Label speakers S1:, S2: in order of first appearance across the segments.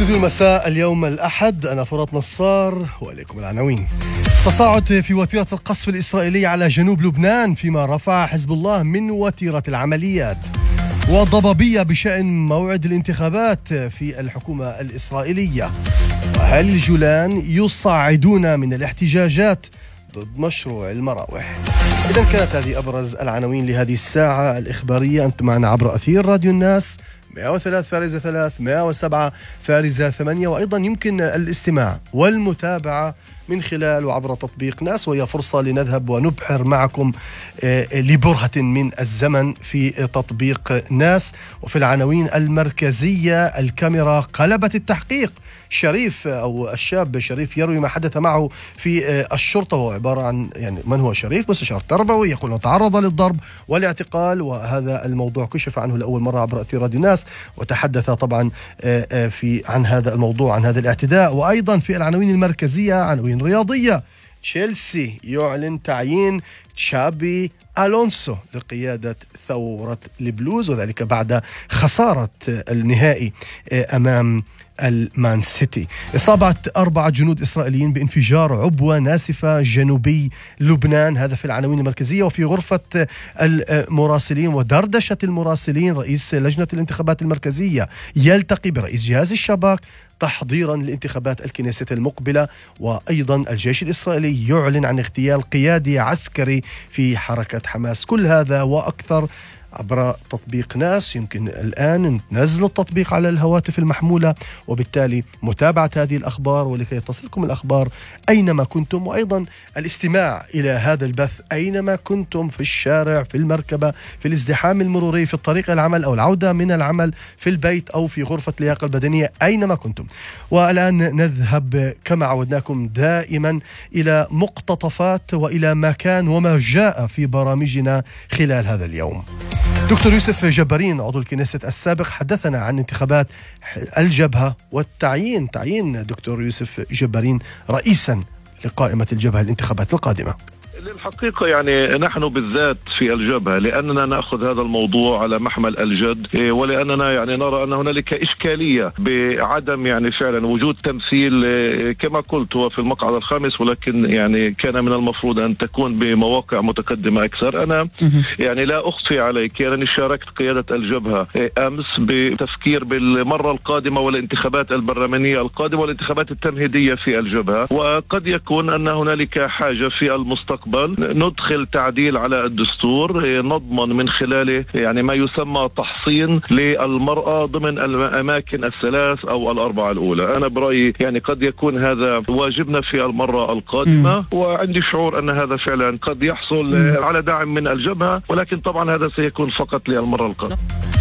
S1: استوديو المساء اليوم الأحد، أنا فرات نصار وإليكم العناوين. تصاعد في وتيرة القصف الإسرائيلي على جنوب لبنان فيما رفع حزب الله من وتيرة العمليات، وضبابية بشأن موعد الانتخابات في الحكومة الإسرائيلية، وأهل الجولان يصعدون من الاحتجاجات ضد مشروع المراوح. إذن كانت هذه أبرز العناوين لهذه الساعة الإخبارية. أنتم معنا عبر أثير راديو الناس 103.3 107.8، وأيضا يمكن الاستماع والمتابعة من خلال وعبر تطبيق ناس، وهي فرصة لنذهب ونبحر معكم لبرهة من الزمن في تطبيق ناس. وفي العناوين المركزية: الكاميرا قلبت التحقيق، شريف أو الشاب شريف يروي ما حدث معه في الشرطة، وهو عبارة عن من هو شريف مستشار تربوي، يقول أنه تعرض للضرب والاعتقال، وهذا الموضوع كشف عنه لأول مرة عبر أثير راديو الناس، وتحدث طبعا عن هذا الموضوع، عن هذا الاعتداء. وأيضا في العناوين المركزية عناوين رياضية: تشيلسي يعلن تعيين تشابي ألونسو لقيادة ثورة البلوز، وذلك بعد خسارة النهائي أمام المان سيتي. إصابة 4 جنود إسرائيليين بانفجار عبوة ناسفة جنوبي لبنان، هذا في العناوين المركزية. وفي غرفة المراسلين ودردشة المراسلين: رئيس لجنة الانتخابات المركزية يلتقي برئيس جهاز الشباك تحضيرا لانتخابات الكنيسة المقبلة. وأيضا الجيش الإسرائيلي يعلن عن اغتيال قيادي عسكري في حركة حماس. كل هذا وأكثر عبر تطبيق ناس. يمكن الآن ننزل التطبيق على الهواتف المحمولة، وبالتالي متابعة هذه الأخبار ولكي تصلكم الأخبار أينما كنتم، وأيضا الاستماع إلى هذا البث أينما كنتم، في الشارع، في المركبة، في الازدحام المروري، في الطريق إلى العمل أو العودة من العمل، في البيت أو في غرفة اللياقة البدنية، أينما كنتم. والآن نذهب كما عودناكم دائما إلى مقتطفات وإلى ما كان وما جاء في برامجنا خلال هذا اليوم. دكتور يوسف جبارين عضو الكنيسة السابق حدثنا عن انتخابات الجبهة والتعيين دكتور يوسف جبارين رئيسا لقائمة الجبهة الانتخابات القادمة.
S2: للحقيقة نحن بالذات في الجبهة لأننا نأخذ هذا الموضوع على محمل الجد، ولأننا نرى أن هنالك إشكالية بعدم فعلا وجود تمثيل كما قلت هو في المقعد الخامس، ولكن كان من المفروض أن تكون بمواقع متقدمة أكثر. أنا لا أخفي عليك أنني شاركت قيادة الجبهة أمس بتفكير بالمرة القادمة والانتخابات البرلمانية القادمة والانتخابات التمهيدية في الجبهة، وقد يكون أن هنالك حاجة في المستقبل ندخل تعديل على الدستور نضمن من خلاله ما يسمى تحصين للمرأة ضمن الأماكن الثلاث أو الأربعة الأولى. أنا برأيي قد يكون هذا واجبنا في المرة القادمة، وعندي شعور أن هذا فعلا قد يحصل على دعم من الجبهة، ولكن طبعا هذا سيكون فقط للمرة القادمة.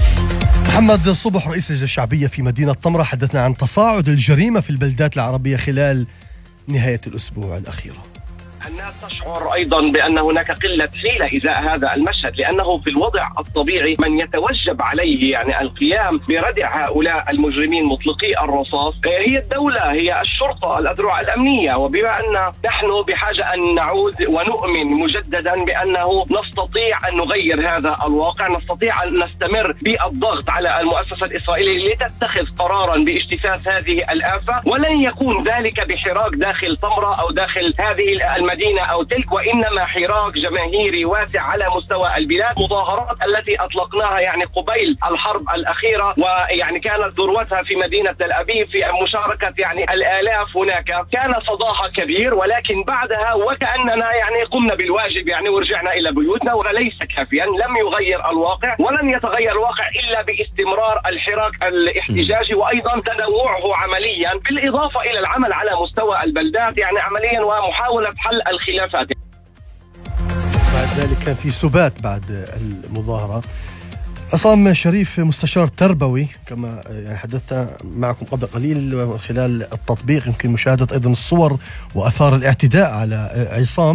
S1: محمد صبح رئيس اللجنة الشعبية في مدينة طمرة حدثنا عن تصاعد الجريمة في البلدات العربية خلال نهاية الأسبوع الأخيرة.
S3: الناس تشعر أيضا بأن هناك قلة حيلة إزاء هذا المشهد، لأنه في الوضع الطبيعي من يتوجب عليه القيام بردع هؤلاء المجرمين مطلقي الرصاص هي الدولة، هي الشرطة، الأذرع الأمنية. وبما أن نحن بحاجة أن نعود ونؤمن مجددا بأنه نستطيع أن نغير هذا الواقع، نستطيع أن نستمر بالضغط على المؤسسة الإسرائيلية لتتخذ قرارا باجتثاث هذه الآفة، ولن يكون ذلك بحراك داخل طمرة أو داخل هذه المدينة أو تلك، وإنما حراك جماهيري واسع على مستوى البلاد. مظاهرات التي أطلقناها قبيل الحرب الأخيرة، كانت ذروتها في مدينة تل أبيب في مشاركة الآلاف هناك، كان صداها كبير، ولكن بعدها وكأننا قمنا بالواجب ورجعنا إلى بيوتنا، وليس كافيا، لم يغير الواقع ولن يتغير الواقع إلا باستمرار الحراك الاحتجاجي وأيضا تنوعه عمليا، بالإضافة إلى العمل على مستوى البلدات عمليا ومحاولة حل الخلافات.
S1: بعد ذلك كان في سبات بعد المظاهرة. عصام شريف مستشار تربوي كما حدثت معكم قبل قليل خلال التطبيق، يمكن مشاهدة أيضا الصور وأثار الاعتداء على عصام.